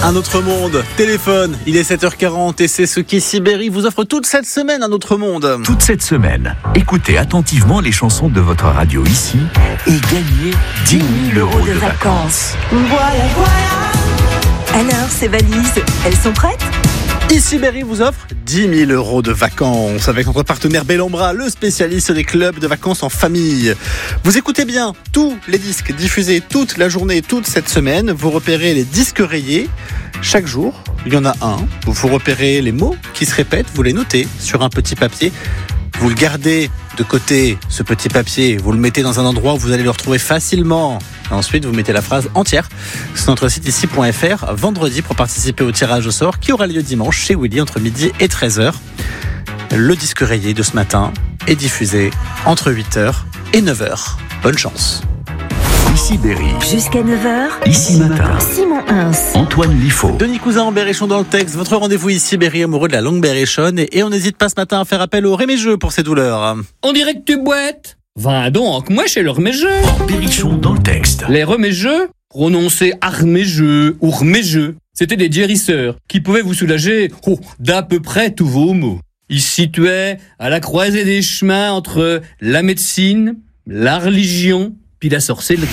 Un autre monde, téléphone, il est 7h40 et c'est ce qu'Ici Berry vous offre toute cette semaine, un autre monde. Toute cette semaine, écoutez attentivement les chansons de votre radio ici et gagnez 10 000 € de vacances. Voilà. Alors, ces valises, elles sont prêtes ? Ici Berry vous offre 10 000 € de vacances avec notre partenaire Bellambra, le spécialiste des clubs de vacances en famille. Vous écoutez bien tous les disques diffusés toute la journée, toute cette semaine. Vous repérez les disques rayés. Chaque jour, il y en a un. Vous repérez les mots qui se répètent. Vous les notez sur un petit papier. Vous le gardez de côté, ce petit papier. Vous le mettez dans un endroit où vous allez le retrouver facilement. Ensuite, vous mettez la phrase entière sur notre site ici.fr vendredi pour participer au tirage au sort qui aura lieu dimanche chez Willy entre midi et 13h. Le disque rayé de ce matin est diffusé entre 8h et 9h. Bonne chance. Ici Berry. Jusqu'à 9h. Ici matin. Simon Hins. Antoine Liffaut. Denis Cousin en Berrichon dans le texte. Votre rendez-vous Ici Berry, amoureux de la langue berrichonne. Et on n'hésite pas ce matin à faire appel au Réméjeux pour ses douleurs. On dirait que tu boites. Va donc, moi chez le Réméjeux. En Berrichon dans le texte. Les Réméjeux, prononcés Arméjeux ou Rméjeux, c'était des guérisseurs qui pouvaient vous soulager d'à peu près tous vos maux. Ils se situaient à la croisée des chemins entre la médecine, la religion, puis la sorcellerie.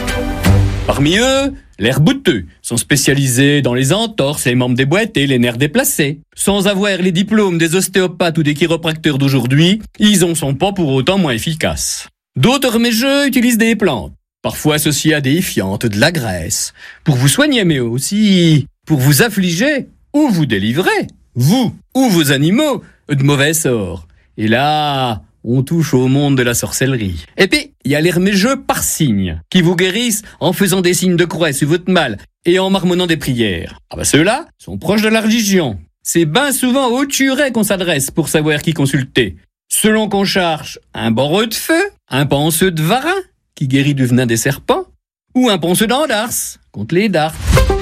Parmi eux, les rebouteux sont spécialisés dans les entorses, les membres déboîtés, les nerfs déplacés. Sans avoir les diplômes des ostéopathes ou des chiropracteurs d'aujourd'hui, ils en sont pas pour autant moins efficaces. D'autres Réméjeux utilisent des plantes, parfois associées à des fientes, de la graisse, pour vous soigner, mais aussi pour vous affliger ou vous délivrer, vous ou vos animaux, de mauvais sorts. Et là, on touche au monde de la sorcellerie. Et puis, il y a les Réméjeux par signes, qui vous guérissent en faisant des signes de croix sur votre mal et en marmonnant des prières. Ceux-là sont proches de la religion. C'est bien souvent au curé qu'on s'adresse pour savoir qui consulter. Selon qu'on cherche un boreux de feu, un penseux de varin, qui guérit du venin des serpents, ou un penseux d'Andars, contre les dards.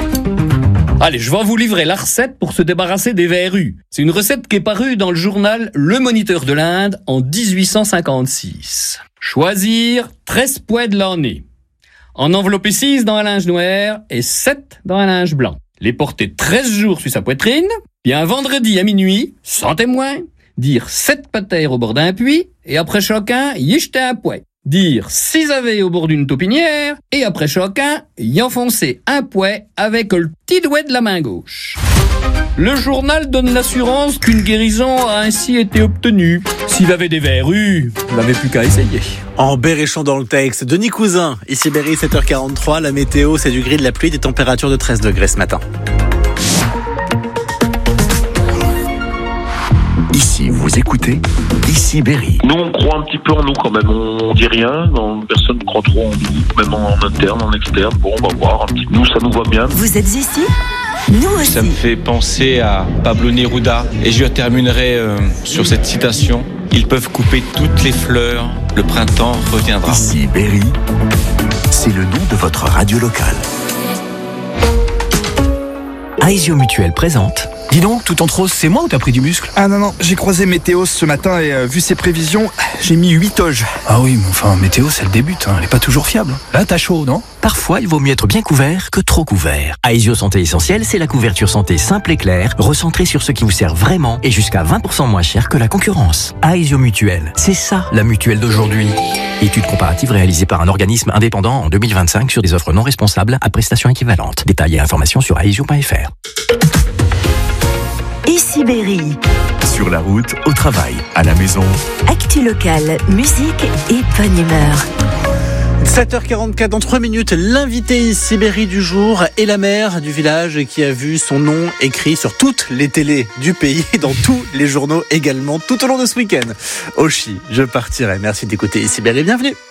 Allez, je vais vous livrer la recette pour se débarrasser des verrues. C'est une recette qui est parue dans le journal Le Moniteur de l'Inde en 1856. Choisir 13 pois de l'année. En envelopper 6 dans un linge noir et 7 dans un linge blanc. Les porter 13 jours sur sa poitrine, puis un vendredi à minuit, sans témoin, dire 7 patères au bord d'un puits, et après chacun, y jeter un pois. Dire 6 avets au bord d'une taupinière, et après chacun, y enfoncer un pois avec le petit doigt de la main gauche. Le journal donne l'assurance qu'une guérison a ainsi été obtenue. S'il avait des verrues, il n'avait plus qu'à essayer. En Berrichon dans le texte, Denis Cousin, Ici Berry 7h43, la météo c'est du gris, de la pluie, des températures de 13 degrés ce matin. Ici, vous écoutez Ici Berry. Nous, on croit un petit peu en nous quand même. On dit rien, personne ne croit trop en nous, même en interne, en externe. Bon, on va voir. Nous, ça nous va bien. Vous êtes ici ? Nous aussi. Ça me fait penser à Pablo Neruda. Et je terminerai sur cette citation. Ils peuvent couper toutes les fleurs, le printemps reviendra. Ici Berry, c'est le nom de votre radio locale. Aesio Mutuel présente. Dis donc, tout en rose, c'est moi ou t'as pris du muscle ? Ah non, j'ai croisé Météo ce matin et vu ses prévisions, j'ai mis 8 toges. Ah oui, mais enfin, Météo, c'est le début, elle est pas toujours fiable. Là, t'as chaud, non ? Parfois, il vaut mieux être bien couvert que trop couvert. Aesio Santé Essentielle, c'est la couverture santé simple et claire, recentrée sur ce qui vous sert vraiment et jusqu'à 20% moins cher que la concurrence. Aesio Mutuel, c'est ça, la mutuelle d'aujourd'hui. Étude comparative réalisée par un organisme indépendant en 2025 sur des offres non responsables à prestations équivalentes. Détails et informations sur aesio.fr. Ici Berry. Sur la route, au travail, à la maison. Actu locale, musique et bonne humeur. 7h44, dans 3 minutes, l'invité Ici Berry du jour est la mère du village qui a vu son nom écrit sur toutes les télés du pays et dans tous les journaux également tout au long de ce week-end. Oshi, je partirai. Merci d'écouter Ici Berry, bienvenue.